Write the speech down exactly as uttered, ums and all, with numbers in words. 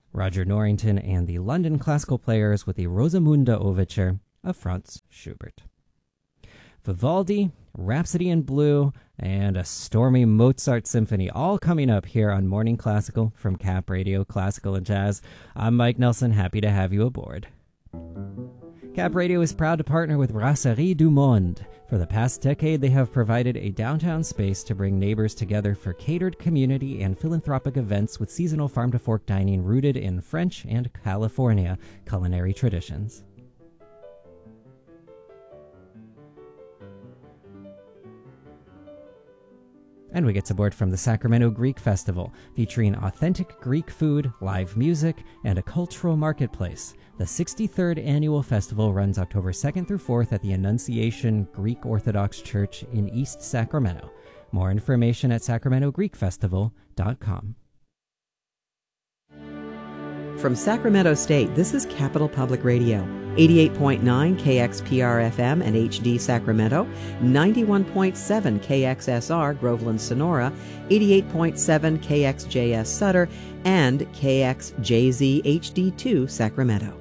Roger Norrington and the London Classical Players with the Rosamunde Overture of Franz Schubert. Vivaldi, Rhapsody in Blue, and a stormy Mozart symphony, all coming up here on Morning Classical from Cap Radio Classical and Jazz. I'm Mike Nelson, happy to have you aboard. Cap Radio is proud to partner with Brasserie du Monde. For the past decade, they have provided a downtown space to bring neighbors together for catered community and philanthropic events with seasonal farm-to-fork dining rooted in French and California culinary traditions. And we get aboard from the Sacramento Greek Festival, featuring authentic Greek food, live music, and a cultural marketplace. The sixty-third annual festival runs October second through fourth at the Annunciation Greek Orthodox Church in East Sacramento. More information at sacramento greek festival dot com. From Sacramento State, this is Capital Public Radio. eighty-eight point nine K X P R F M and H D Sacramento, ninety-one point seven K X S R Groveland Sonora, eighty-eight point seven K X J S Sutter, and K X J Z H D two Sacramento.